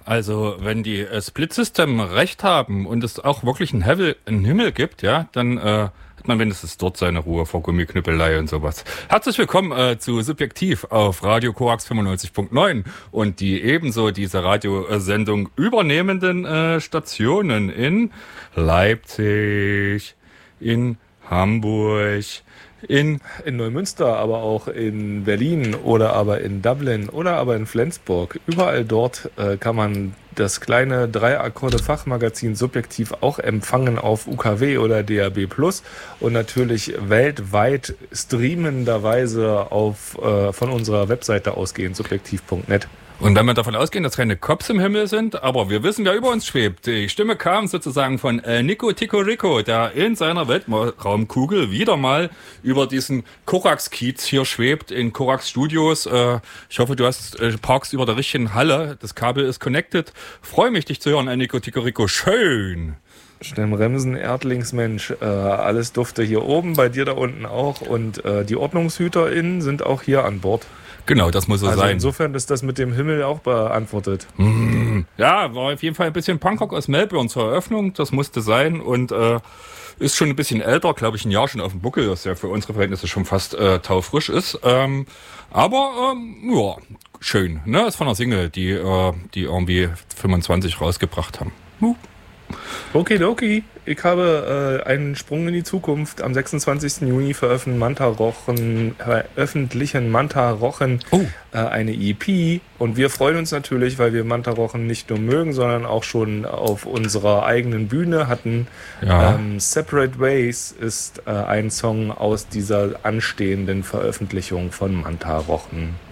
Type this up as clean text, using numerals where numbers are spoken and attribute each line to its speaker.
Speaker 1: Also wenn die Split System recht haben und es auch wirklich einen Himmel gibt, ja, dann hat man wenigstens dort seine Ruhe vor Gummiknüppelei und sowas. Herzlich willkommen zu Subjektiv auf Radio Korax 95.9 und die ebenso diese Radiosendung übernehmenden Stationen in Leipzig, in Hamburg, in
Speaker 2: Neumünster, aber auch in Berlin oder aber in Dublin oder aber in Flensburg. Überall dort kann man das kleine 3-Akkorde-Fachmagazin Subjektiv auch empfangen auf UKW oder DAB+ und natürlich weltweit streamenderweise von unserer Webseite ausgehend, subjektiv.net.
Speaker 1: Und wenn wir davon ausgehen, dass keine Cops im Himmel sind, aber wir wissen, wer über uns schwebt. Die Stimme kam sozusagen von Nico Tico Rico, der in seiner Weltraumkugel wieder mal über diesen Korax-Kiez hier schwebt, in Korax Studios. Ich hoffe, du parkst über der richtigen Halle. Das Kabel ist connected. Freue mich, dich zu hören, Nico Tico Rico. Schön.
Speaker 2: Stemmremsen, Erdlingsmensch, alles dufte hier oben, bei dir da unten auch. Und die OrdnungshüterInnen sind auch hier an Bord.
Speaker 1: Genau, das muss so sein.
Speaker 2: Insofern ist das mit dem Himmel auch beantwortet.
Speaker 1: Ja, war auf jeden Fall ein bisschen Punkrock aus Melbourne zur Eröffnung. Das musste sein und ist schon ein bisschen älter, glaube ich, ein Jahr schon auf dem Buckel, das ja für unsere Verhältnisse schon fast taufrisch ist. Aber ja, schön. Ne? Ist von einer Single, die irgendwie 25 rausgebracht haben.
Speaker 2: Okidoki. Ich habe einen Sprung in die Zukunft. Am 26. Juni veröffentlichen Manta Rochen eine EP. Und wir freuen uns natürlich, weil wir Manta Rochen nicht nur mögen, sondern auch schon auf unserer eigenen Bühne hatten. Ja. Separate Ways ist ein Song aus dieser anstehenden Veröffentlichung von Manta Rochen.